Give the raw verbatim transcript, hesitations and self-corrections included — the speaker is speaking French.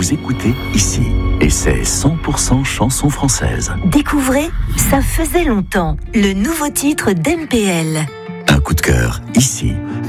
vous écoutez ici. Et c'est cent pour cent chanson française. Découvrez Ça faisait longtemps, le nouveau titre d'M P L. Un coup de cœur ici.